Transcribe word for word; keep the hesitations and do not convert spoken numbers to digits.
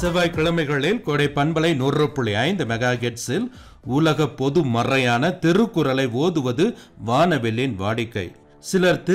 செவ்வாய்க்கிழமைகளில் கோடை பண்பலை நூறு புள்ளி ஐந்து மெகா ஹெர்ட்ஸில் உலக பொது மறையான திருக்குறளை ஓதுவது வானவெல்லின் வாடிக்கை. சிலர்